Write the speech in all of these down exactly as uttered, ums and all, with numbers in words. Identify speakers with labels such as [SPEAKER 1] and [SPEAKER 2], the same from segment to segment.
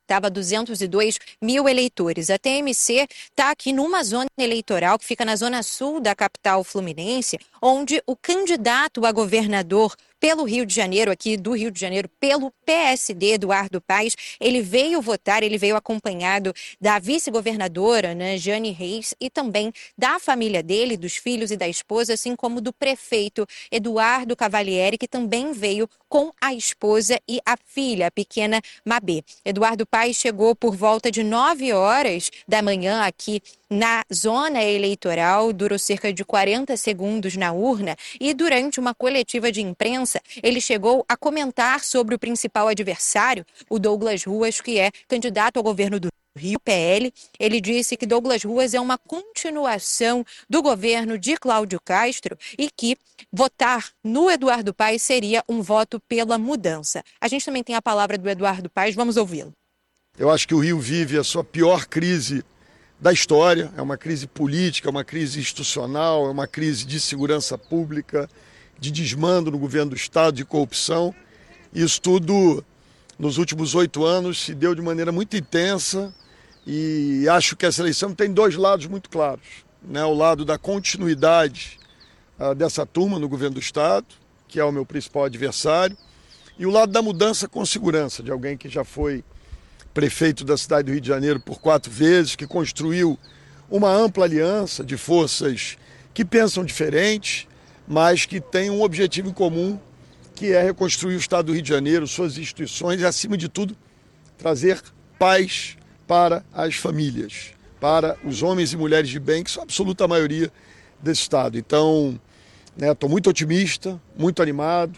[SPEAKER 1] estava duzentos e dois mil eleitores. A T M C está aqui numa zona eleitoral que fica na zona sul da capital fluminense, onde o candidato a governador pelo Rio de Janeiro, aqui do Rio de Janeiro, pelo P S D, Eduardo Paes, ele veio votar, ele veio acompanhado da vice-governadora, né, Jane Reis, e também da família dele, dos filhos e da esposa, assim como do prefeito Eduardo Cavalieri, que também veio com a esposa e a filha, a pequena Mabê. Eduardo Paes chegou por volta de nove horas da manhã aqui na zona eleitoral, durou cerca de quarenta segundos na urna e durante uma coletiva de imprensa ele chegou a comentar sobre o principal adversário, o Douglas Ruas, que é candidato ao governo do Rio, P L. Ele disse que Douglas Ruas é uma continuação do governo de Cláudio Castro e que votar no Eduardo Paes seria um voto pela mudança. A gente também tem a palavra do Eduardo Paes, vamos ouvi-lo.
[SPEAKER 2] Eu acho que o Rio vive a sua pior crise da história, é uma crise política, é uma crise institucional, é uma crise de segurança pública, de desmando no governo do Estado, de corrupção. Isso tudo, nos últimos oito anos, se deu de maneira muito intensa e acho que essa eleição tem dois lados muito claros, né? O lado da continuidade uh, dessa turma no governo do Estado, que é o meu principal adversário, e o lado da mudança com segurança, de alguém que já foi prefeito da cidade do Rio de Janeiro por quatro vezes, que construiu uma ampla aliança de forças que pensam diferente, mas que têm um objetivo em comum, que é reconstruir o estado do Rio de Janeiro, suas instituições e, acima de tudo, trazer paz para as famílias, para os homens e mulheres de bem, que são a absoluta maioria desse estado. Então, estou, né, muito otimista, muito animado.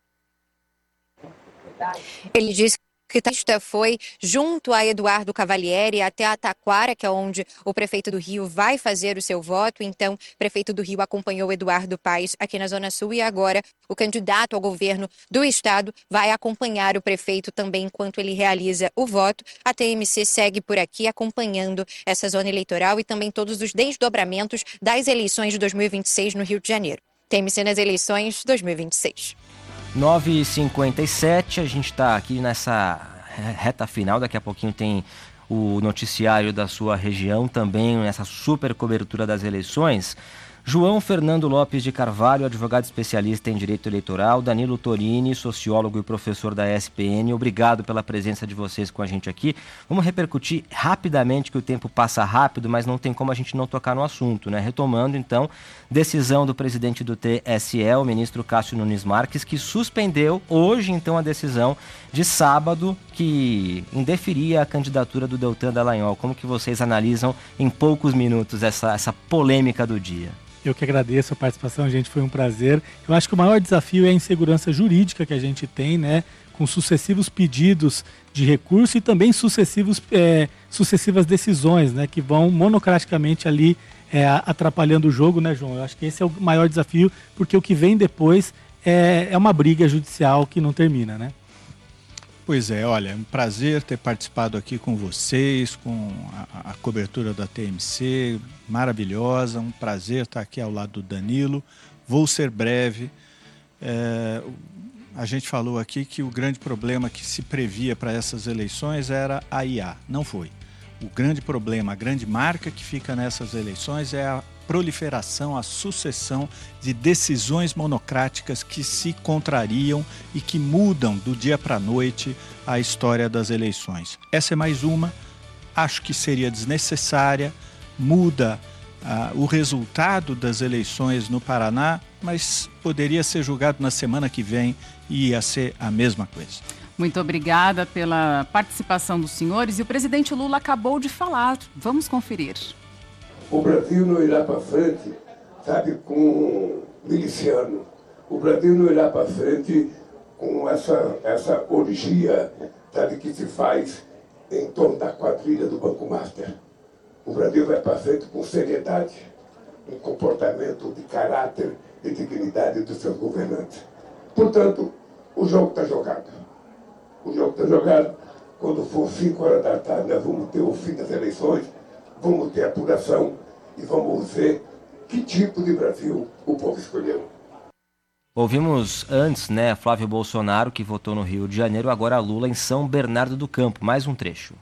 [SPEAKER 1] Ele disse que a foi junto a Eduardo Cavalieri até a Taquara, que é onde o prefeito do Rio vai fazer o seu voto. Então, o prefeito do Rio acompanhou Eduardo Paes aqui na Zona Sul e agora o candidato ao governo do estado vai acompanhar o prefeito também enquanto ele realiza o voto. A T M C segue por aqui acompanhando essa zona eleitoral e também todos os desdobramentos das eleições de dois mil e vinte e seis no Rio de Janeiro. T M C nas eleições dois mil e vinte e seis.
[SPEAKER 3] nove e cinquenta e sete, a gente está aqui nessa reta final, daqui a pouquinho tem o noticiário da sua região, também nessa super cobertura das eleições. João Fernando Lopes de Carvalho, advogado especialista em direito eleitoral, Danilo Torini, sociólogo e professor da S P N, obrigado pela presença de vocês com a gente aqui. Vamos repercutir rapidamente, que o tempo passa rápido, mas não tem como a gente não tocar no assunto, né? Retomando, então, decisão do presidente do T S E, o ministro Cássio Nunes Marques, que suspendeu hoje, então, a decisão de sábado que indeferia a candidatura do Deltan Dallagnol. Como que vocês analisam em poucos minutos essa, essa polêmica do dia?
[SPEAKER 4] Eu que agradeço a participação, gente, foi um prazer. Eu acho que o maior desafio é a insegurança jurídica que a gente tem, né, com sucessivos pedidos de recurso e também sucessivos, é, sucessivas decisões, né, que vão monocraticamente ali é, atrapalhando o jogo, né, João? Eu acho que esse é o maior desafio, porque o que vem depois é, é uma briga judicial que não termina, né?
[SPEAKER 5] Pois é, olha, é um prazer ter participado aqui com vocês, com a, a cobertura da T M C, maravilhosa, um prazer estar aqui ao lado do Danilo. Vou ser breve. É, a gente falou aqui que o grande problema que se previa para essas eleições era a I A. Não foi. O grande problema, a grande marca que fica nessas eleições é a proliferação, a sucessão de decisões monocráticas que se contrariam e que mudam do dia para a noite a história das eleições. Essa é mais uma, acho que seria desnecessária, muda ah, o resultado das eleições no Paraná, mas poderia ser julgado na semana que vem e ia ser a mesma coisa.
[SPEAKER 6] Muito obrigada pela participação dos senhores e o presidente Lula acabou de falar. Vamos conferir.
[SPEAKER 7] O Brasil não irá para frente, sabe, com miliciano. O Brasil não irá para frente com essa, essa orgia, sabe, que se faz em torno da quadrilha do Banco Master. O Brasil vai para frente com seriedade, um comportamento de caráter e dignidade dos seus governantes. Portanto, o jogo está jogado. O jogo está jogado. Quando for cinco horas da tarde, nós vamos ter o fim das eleições, vamos ter apuração e vamos ver que tipo de Brasil o povo escolheu.
[SPEAKER 3] Ouvimos antes, né, Flávio Bolsonaro, que votou no Rio de Janeiro, agora Lula em São Bernardo do Campo. Mais um trecho.